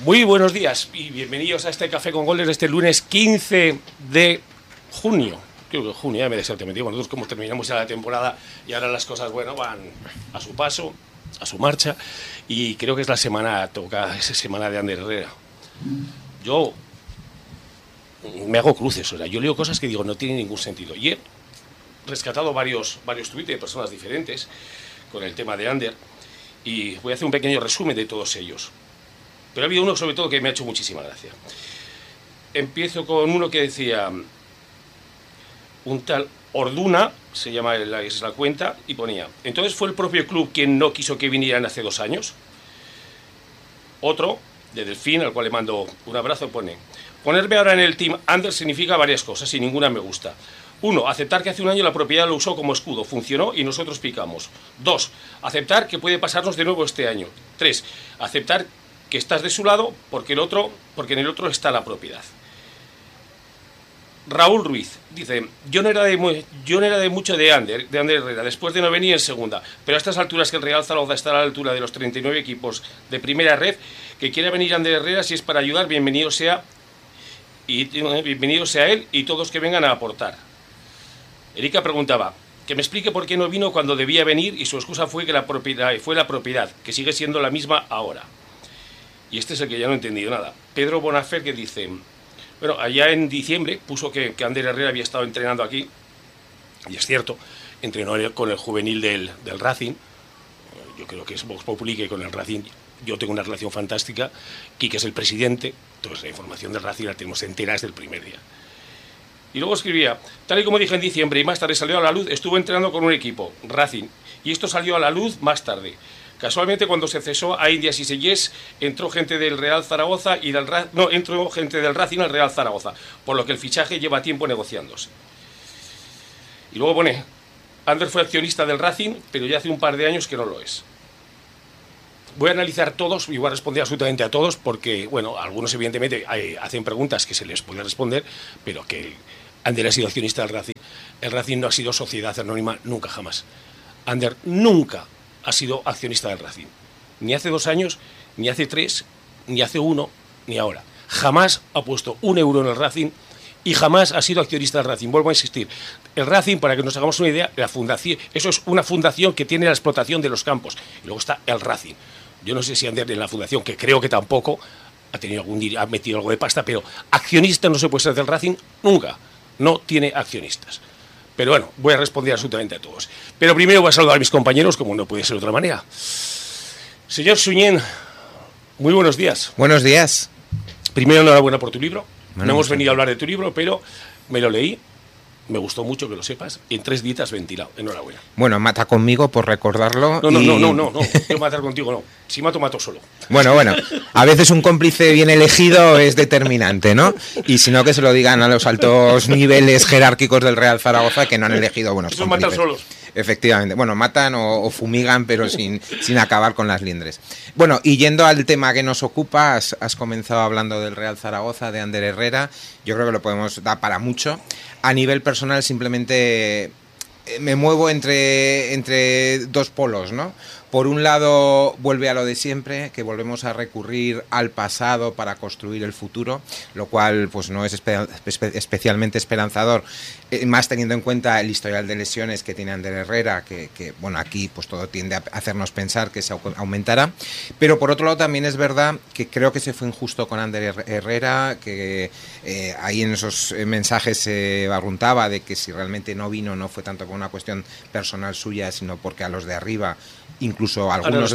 Muy buenos días y bienvenidos a este Café con Goles de este lunes 15 de junio. Creo que junio, ya me deseo, nosotros como terminamos ya la temporada y ahora las cosas, bueno, van a su paso, a su marcha, y creo que es la semana, toca esa semana de Ander Herrera. Yo me hago cruces, o sea, yo leo cosas que digo no tienen ningún sentido. Y he rescatado varios tweets de personas diferentes con el tema de Ander y voy a hacer un pequeño resumen de todos ellos. Pero ha habido uno sobre todo que me ha hecho muchísima gracia. Empiezo con uno que decía, un tal Orduna, se llama es la cuenta, y ponía, entonces fue el propio club quien no quiso que vinieran hace 2 años. Otro, de Delfín, al cual le mando un abrazo, pone, ponerme ahora en el team Ander significa varias cosas y ninguna me gusta. 1, aceptar que hace 1 año la propiedad lo usó como escudo, funcionó y nosotros picamos. 2, aceptar que puede pasarnos de nuevo este año. 3, aceptar que estás de su lado porque en el otro está la propiedad. Raúl Ruiz dice, yo no era de mucho de Ander Herrera, después de no venir en segunda, pero a estas alturas que el Real Zaragoza está a la altura de los 39 equipos de primera red, que quiera venir Ander Herrera, si es para ayudar, bienvenido sea él y todos que vengan a aportar. Erika preguntaba, que me explique por qué no vino cuando debía venir y su excusa fue que fue la propiedad, que sigue siendo la misma ahora. Y este es el que ya no he entendido nada. Pedro Bonafer, que dice, bueno, allá en diciembre puso que Ander Herrera había estado entrenando aquí, y es cierto, entrenó con el juvenil del Racing, yo creo que es Vox Populi, que con el Racing yo tengo una relación fantástica, Quique es el presidente, entonces la información del Racing la tenemos entera desde el primer día. Y luego escribía, tal y como dije en diciembre y más tarde salió a la luz, estuvo entrenando con un equipo, Racing, y esto salió a la luz más tarde. Casualmente cuando se cesó a Indias y Sellés entró gente del Real Zaragoza y entró gente del Racing al Real Zaragoza, por lo que el fichaje lleva tiempo negociándose. Y luego pone, Ander fue accionista del Racing, pero ya hace un par de años que no lo es. Voy a analizar todos y voy a responder absolutamente a todos porque, bueno, algunos evidentemente hacen preguntas que se les puede responder, pero que Ander ha sido accionista del Racing. El Racing no ha sido sociedad anónima nunca jamás. Ander nunca ha sido accionista del Racing. Ni hace 2 años, ni hace 3, ni hace 1, ni ahora. Jamás ha puesto 1 euro en el Racing y jamás ha sido accionista del Racing. Vuelvo a insistir. El Racing, para que nos hagamos una idea, la fundación, eso es una fundación que tiene la explotación de los campos. Y luego está el Racing. Yo no sé si Ander en la fundación, que creo que tampoco, ha metido algo de pasta, pero accionista no se puede ser del Racing nunca. No tiene accionistas. Pero bueno, voy a responder absolutamente a todos. Pero primero voy a saludar a mis compañeros, como no puede ser de otra manera. Señor Suñén, muy buenos días. Buenos días. Primero, enhorabuena por tu libro. Bueno, no hemos venido a hablar de tu libro, pero me lo leí. Me gustó mucho que lo sepas. En 3 días ventilado. Enhorabuena. Bueno, mata conmigo por recordarlo. No. Yo matar contigo no. Si mato solo. Bueno. A veces un cómplice bien elegido es determinante, ¿no? Y si no, que se lo digan a los altos niveles jerárquicos del Real Zaragoza que no han elegido buenos cómplices. Matan solos. Efectivamente. Bueno, matan o fumigan, pero sin acabar con las liendres. Bueno, y yendo al tema que nos ocupa, has comenzado hablando del Real Zaragoza, de Ander Herrera. Yo creo que lo podemos dar para mucho. A nivel personal, simplemente me muevo entre 2 polos, ¿no? Por un lado, vuelve a lo de siempre, que volvemos a recurrir al pasado para construir el futuro, lo cual pues no es especialmente esperanzador, más teniendo en cuenta el historial de lesiones que tiene Ander Herrera, que bueno, aquí pues todo tiende a hacernos pensar que se aumentará. Pero por otro lado también es verdad que creo que se fue injusto con Ander Herrera, que ahí en esos mensajes se barruntaba de que si realmente no vino no fue tanto por una cuestión personal suya, sino porque a los de arriba, incluso algunos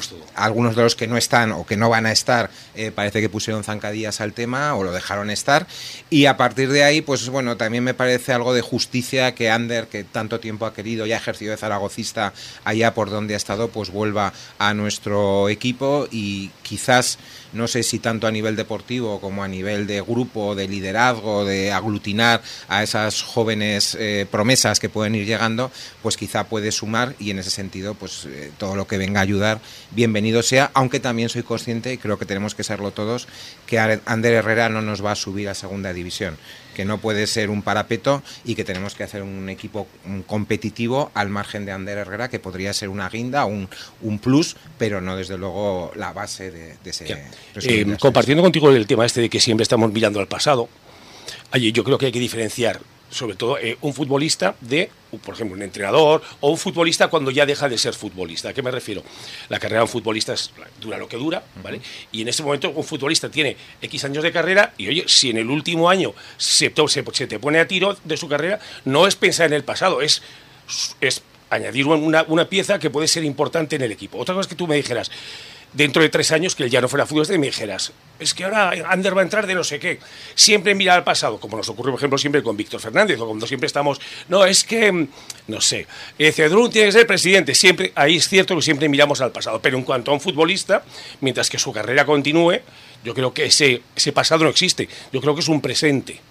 de los que no están o que no van a estar, parece que pusieron zancadillas al tema o lo dejaron estar, y a partir de ahí pues bueno, también me parece algo de justicia que Ander, que tanto tiempo ha querido y ha ejercido de zaragocista allá por donde ha estado, pues vuelva a nuestro equipo y quizás, no sé si tanto a nivel deportivo como a nivel de grupo, de liderazgo, de aglutinar a esas jóvenes promesas que pueden ir llegando, pues quizá puede sumar, y en ese sentido pues todo lo que venga a ayudar, bienvenido sea, aunque también soy consciente, y creo que tenemos que serlo todos, que Ander Herrera no nos va a subir a segunda división, que no puede ser un parapeto y que tenemos que hacer un equipo competitivo al margen de Ander Herrera, que podría ser una guinda, un plus, pero no desde luego la base de ese... Compartiendo contigo el tema este de que siempre estamos mirando al pasado, yo creo que hay que diferenciar sobre todo un futbolista de, por ejemplo, un entrenador, o un futbolista cuando ya deja de ser futbolista. ¿A qué me refiero? La carrera de un futbolista dura lo que dura, ¿vale? Y en ese momento un futbolista tiene X años de carrera y, oye, si en el último año se te pone a tiro de su carrera, no es pensar en el pasado, es añadir una pieza que puede ser importante en el equipo. Otra cosa es que tú me dijeras, dentro de 3 años, que él ya no fuera futbolista, y me dijeras, es que ahora Ander va a entrar de no sé qué. Siempre mirar al pasado, como nos ocurre, por ejemplo, siempre con Víctor Fernández, o cuando siempre estamos, no, es que, no sé, Cedrún tiene que ser presidente. Siempre, ahí es cierto que siempre miramos al pasado, pero en cuanto a un futbolista, mientras que su carrera continúe, yo creo que ese pasado no existe. Yo creo que es un presente.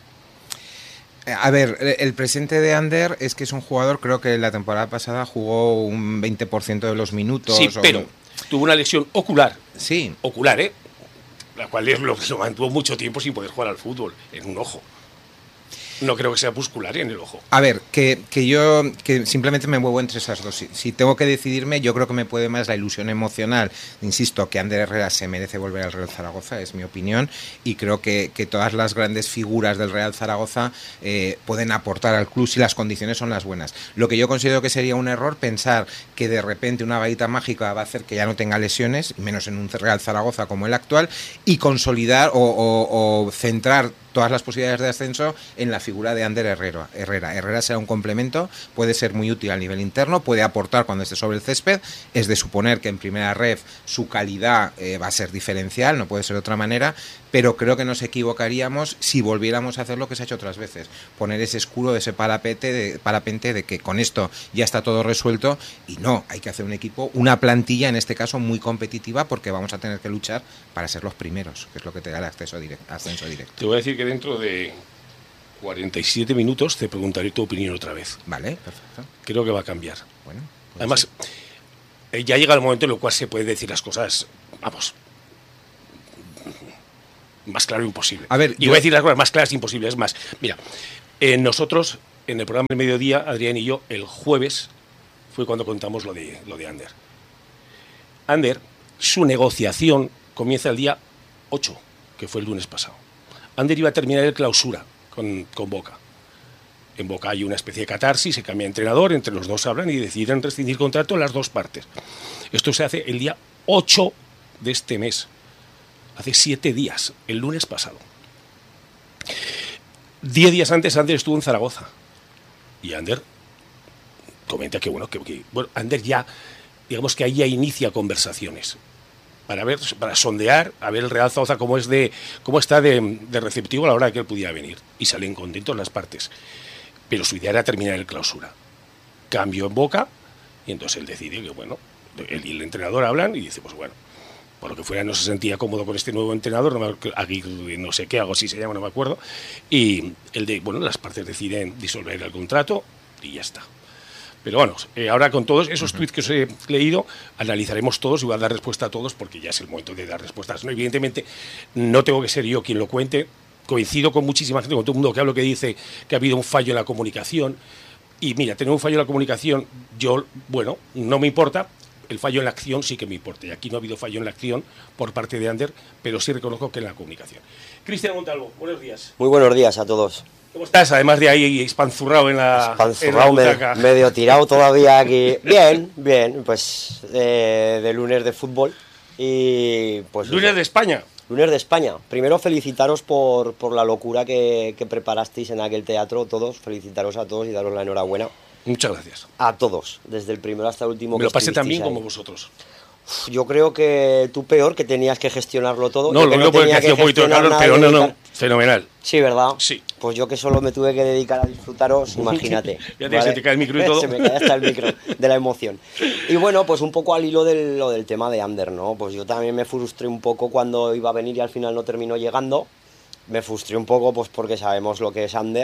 A ver, el presente de Ander es que es un jugador, creo que la temporada pasada jugó un 20% de los minutos. Sí, pero tuvo una lesión ocular. Sí. Ocular, la cual es lo que lo mantuvo mucho tiempo sin poder jugar al fútbol, en un ojo. No creo que sea muscular en el ojo. A ver, que yo simplemente me muevo entre esas dos. Si tengo que decidirme, yo creo que me puede más la ilusión emocional. Insisto, que Ander Herrera se merece volver al Real Zaragoza, es mi opinión, y creo que todas las grandes figuras del Real Zaragoza pueden aportar al club si las condiciones son las buenas. Lo que yo considero que sería un error pensar que de repente una varita mágica va a hacer que ya no tenga lesiones, menos en un Real Zaragoza como el actual, y consolidar o centrar todas las posibilidades de ascenso en la figura de Ander Herrera. Herrera será un complemento, puede ser muy útil a nivel interno, puede aportar cuando esté sobre el césped. Es de suponer que en primera ref su calidad va a ser diferencial, no puede ser de otra manera, pero creo que nos equivocaríamos si volviéramos a hacer lo que se ha hecho otras veces, poner ese escudo, ese parapente de que con esto ya está todo resuelto, y no, hay que hacer un equipo, una plantilla en este caso muy competitiva, porque vamos a tener que luchar para ser los primeros, que es lo que te da el ascenso directo. Te voy a decir que dentro de 47 minutos te preguntaré tu opinión otra vez. Vale, perfecto. Creo que va a cambiar. Bueno, además, ya llega el momento en el cual se pueden decir las cosas, vamos, más claro imposible. A ver, y voy a decir las cosas más claras imposibles. Es más, mira, nosotros, en el programa del mediodía, Adrián y yo, el jueves, fue cuando contamos lo de Ander. Ander, su negociación comienza el día 8, que fue el lunes pasado. Ander iba a terminar el clausura con Boca. En Boca hay una especie de catarsis, se cambia de entrenador, entre los dos hablan y deciden rescindir contrato en las dos partes. Esto se hace el día 8 de este mes, hace 7 días, el lunes pasado. 10 días antes Ander estuvo en Zaragoza y Ander comenta que bueno, Ander ya, digamos que ahí ya inicia conversaciones para sondear, a ver el Real Zaragoza cómo está de receptivo a la hora de que él pudiera venir. Y salen contentos las partes. Pero su idea era terminar el clausura. Cambio en Boca, y entonces él decide que, bueno, él y el entrenador hablan y dice, pues bueno, por lo que fuera no se sentía cómodo con este nuevo entrenador, no sé qué, algo así se llama, no me acuerdo. Y las partes deciden disolver el contrato y ya está. Pero bueno, ahora con todos esos tweets que os he leído, analizaremos todos y voy a dar respuesta a todos, porque ya es el momento de dar respuestas. ¿No? Evidentemente, no tengo que ser yo quien lo cuente. Coincido con muchísima gente, con todo el mundo que hablo, que dice que ha habido un fallo en la comunicación. Y mira, tener un fallo en la comunicación, no me importa. El fallo en la acción sí que me importa. Y aquí no ha habido fallo en la acción por parte de Ander, pero sí reconozco que en la comunicación. Cristian Montalvo, buenos días. Muy buenos días a todos. ¿Cómo estás? Además de ahí espanzurrado en la butaca. Medio tirado todavía aquí. Bien, pues de lunes de fútbol. Y pues lunes de España. Lunes de España. Primero felicitaros por la locura que preparasteis en aquel teatro, todos. Felicitaros a todos y daros la enhorabuena. Muchas gracias. A todos, desde el primero hasta el último. Me lo pasé tan bien como vosotros. Yo creo que tú peor, que tenías que gestionarlo todo. No, lo único que hacía un poquito de calor, pero no, fenomenal. Sí, ¿verdad? Sí. Pues yo que solo me tuve que dedicar a disfrutaros, imagínate. Ya ¿vale? Se te cae el micro y todo. Se me cae hasta el micro de la emoción. Y bueno, pues un poco al hilo del tema de Ander, ¿no? Pues yo también me frustré un poco cuando iba a venir y al final no terminó llegando. Me frustré un poco pues porque sabemos lo que es Ander,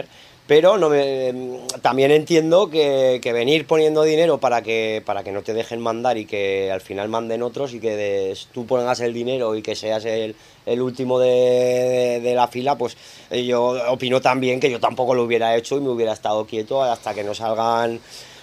Pero también entiendo que venir poniendo dinero para que no te dejen mandar y que al final manden otros y que tú pongas el dinero y que seas el último de la fila, pues yo opino también que yo tampoco lo hubiera hecho y me hubiera estado quieto hasta que no salgan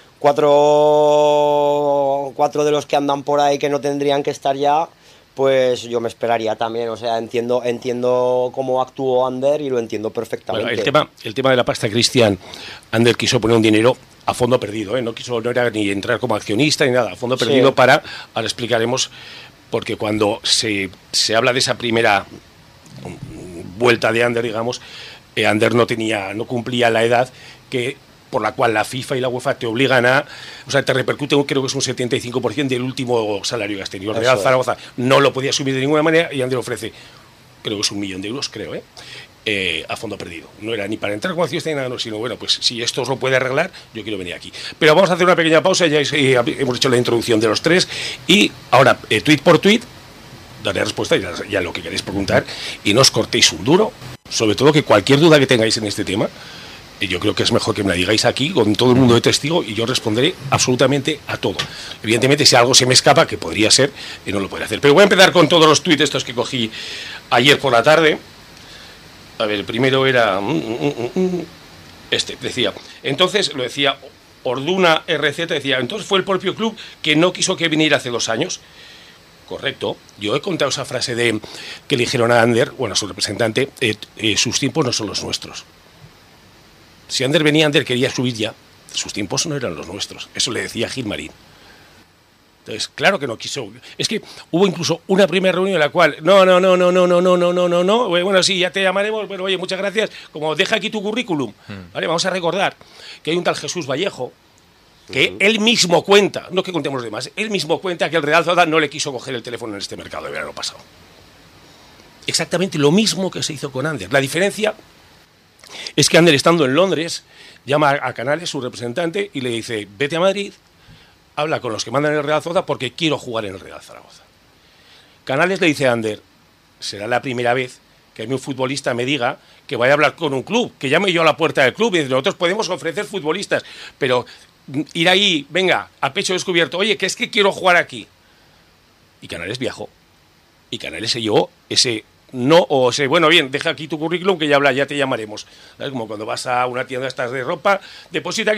cuatro de los que andan por ahí que no tendrían que estar ya. Pues yo me esperaría también, o sea, entiendo cómo actuó Ander y lo entiendo perfectamente. Bueno, el tema de la pasta, Cristian, Ander quiso poner un dinero a fondo perdido, ¿eh? No era ni entrar como accionista ni nada, a fondo perdido Sí. ahora explicaremos, porque cuando se habla de esa primera vuelta de Ander, digamos, Ander no cumplía la edad por la cual la FIFA y la UEFA te obligan te repercute, creo que es un 75% del último salario que has tenido. El Real Zaragoza no lo podía asumir de ninguna manera y Ander ofrece, creo que es 1 millón de euros, a fondo perdido. No era ni para entrar como accionista ni nada, sino, bueno, pues si esto os lo puede arreglar, yo quiero venir aquí. Pero vamos a hacer una pequeña pausa, ya hemos hecho la introducción de los tres, y ahora, tuit por tuit, daré respuesta ya lo que queréis preguntar, y no os cortéis un duro, sobre todo que cualquier duda que tengáis en este tema, yo creo que es mejor que me la digáis aquí con todo el mundo de testigo y yo responderé absolutamente a todo. Evidentemente, si algo se me escapa, que podría ser, no lo podré hacer. Pero voy a empezar con todos los tuits estos que cogí ayer por la tarde. A ver, el primero era decía, entonces, lo decía Orduna RZ, decía, entonces fue el propio club que no quiso que viniera hace 2 años. Correcto, yo he contado esa frase que le dijeron a Ander, bueno, a su representante, sus tiempos no son los nuestros. Si Ander quería subir ya, sus tiempos no eran los nuestros. Eso le decía Gilmarín. Entonces, claro que no quiso. Es que hubo incluso una primera reunión en la cual, no. Bueno, sí, ya te llamaremos. Bueno, oye, muchas gracias. Como deja aquí tu currículum. Vale, vamos a recordar que hay un tal Jesús Vallejo que él mismo cuenta, no que contemos los demás, él mismo cuenta que el Real Zaragoza no le quiso coger el teléfono en este mercado de verano pasado. Exactamente lo mismo que se hizo con Ander. La diferencia es que Ander, estando en Londres, llama a Canales, su representante, y le dice, vete a Madrid, habla con los que mandan en el Real Zaragoza porque quiero jugar en el Real Zaragoza. Canales le dice a Ander, será la primera vez que a mí un futbolista me diga que vaya a hablar con un club, que llame yo a la puerta del club, y dice, nosotros podemos ofrecer futbolistas, pero ir ahí, venga, a pecho descubierto, oye, que es que quiero jugar aquí. Y Canales viajó. Y Canales se llevó ese... bueno, bien, deja aquí tu currículum que ya te llamaremos. ¿Sabes? Como cuando vas a una tienda estas de ropa, deposita